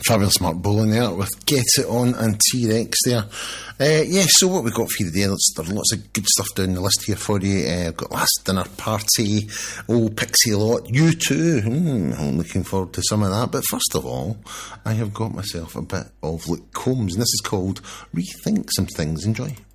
Fabulous Mark Bolan there with Get It On and T-Rex there. So what we've got for you today, there's lots of good stuff down the list here for you. I've got Last Dinner Party, Pixie Lott, U2. I'm looking forward to some of that. But first of all, I have got myself a bit of Luke Combs, and this is called Rethink Some Things. Enjoy.